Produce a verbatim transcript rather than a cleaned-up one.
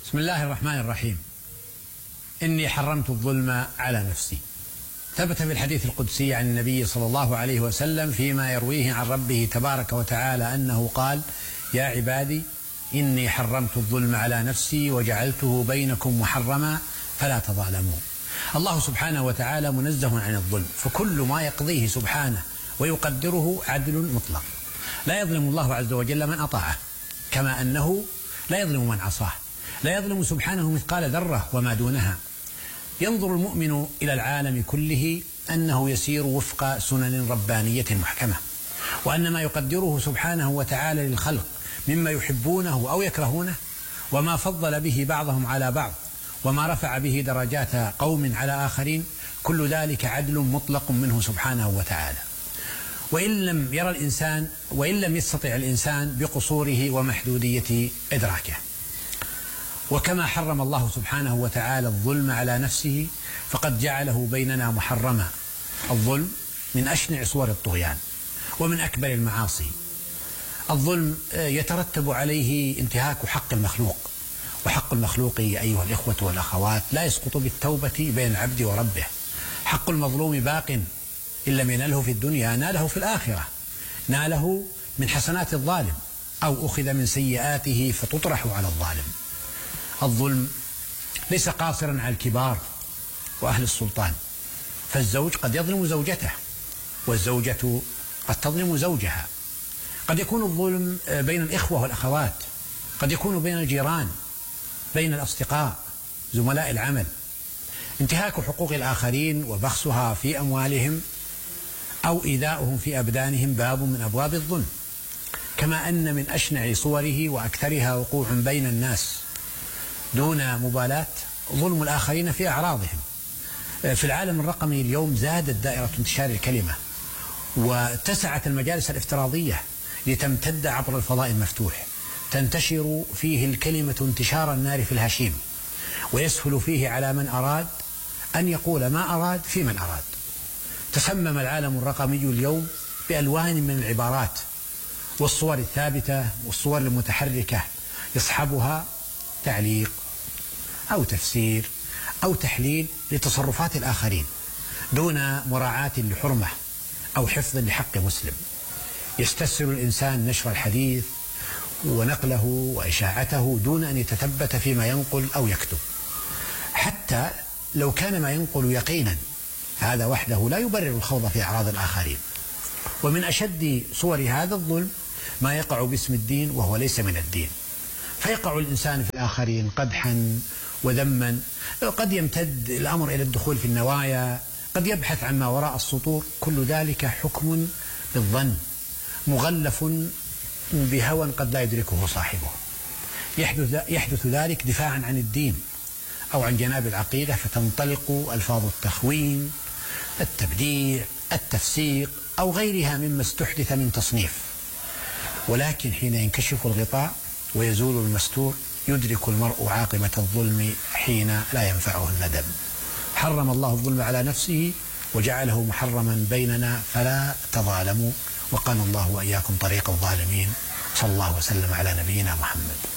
بسم الله الرحمن الرحيم. إني حرمت الظلم على نفسي. ثبت في الحديث القدسي عن النبي صلى الله عليه وسلم فيما يرويه عن ربه تبارك وتعالى أنه قال: يا عبادي إني حرمت الظلم على نفسي وجعلته بينكم محرما فلا تظالموا. الله سبحانه وتعالى منزه عن الظلم، فكل ما يقضيه سبحانه ويقدره عدل مطلق، لا يظلم الله عز وجل من أطاعه، كما أنه لا يظلم من عصاه، لا يظلم سبحانه مثقال ذرة وما دونها. ينظر المؤمن إلى العالم كله أنه يسير وفق سنن ربانية محكمة، وأن ما يقدره سبحانه وتعالى للخلق مما يحبونه أو يكرهونه، وما فضل به بعضهم على بعض، وما رفع به درجات قوم على آخرين، كل ذلك عدل مطلق منه سبحانه وتعالى. وإن لم يرى الإنسان وإن لم يستطع الإنسان بقصوره ومحدودية إدراكه. وكما حرم الله سبحانه وتعالى الظلم على نفسه فقد جعله بيننا محرما. الظلم من أشنع صور الطغيان ومن أكبر المعاصي. الظلم يترتب عليه انتهاك حق المخلوق، وحق المخلوق أيها الإخوة والأخوات لا يسقط بالتوبة بين العبد وربه. حق المظلوم باق، إن لم ينله في الدنيا ناله في الآخرة، ناله من حسنات الظالم أو أخذ من سيئاته فتطرح على الظالم. الظلم ليس قاصرا على الكبار وأهل السلطان، فالزوج قد يظلم زوجته، والزوجة قد تظلم زوجها. قد يكون الظلم بين الإخوة والأخوات، قد يكون بين الجيران، بين الأصدقاء، زملاء العمل. انتهاك حقوق الآخرين وبخسها في أموالهم أو إيذاؤهم في أبدانهم باب من أبواب الظلم. كما أن من أشنع صوره وأكثرها وقوع بين الناس دون مبالاة ظلم الآخرين في أعراضهم. في العالم الرقمي اليوم زادت دائرة انتشار الكلمة، واتسعت المجالس الافتراضية لتمتد عبر الفضاء المفتوح، تنتشر فيه الكلمة انتشار النار في الهشيم، ويسهل فيه على من أراد أن يقول ما أراد في من أراد. تسمم العالم الرقمي اليوم بألوان من العبارات والصور الثابتة والصور المتحركة يصحبها تعليق أو تفسير أو تحليل لتصرفات الآخرين دون مراعاة لحرمة أو حفظ لحق مسلم. يستسهل الإنسان نشر الحديث ونقله وإشاعته دون أن يتثبت فيما ينقل أو يكتب، حتى لو كان ما ينقل يقينا، هذا وحده لا يبرر الخوض في أعراض الآخرين. ومن أشد صور هذا الظلم ما يقع باسم الدين وهو ليس من الدين، فيقع الإنسان في الآخرين قدحا وذما، قد يمتد الأمر إلى الدخول في النوايا، قد يبحث عن ما وراء السطور. كل ذلك حكم بالظن مغلف بهوى قد لا يدركه صاحبه. يحدث, يحدث ذلك دفاعا عن الدين أو عن جناب العقيدة، فتنطلق ألفاظ التخوين، التبديع، التفسيق أو غيرها مما استحدث من تصنيف. ولكن حين ينكشف الغطاء ويزول المستور يدرك المرء عاقبة الظلم حين لا ينفعه الندم. حرم الله الظلم على نفسه وجعله محرما بيننا فلا تظالموا، وقنا الله وإياكم طريق الظالمين. صلى الله وسلم على نبينا محمد.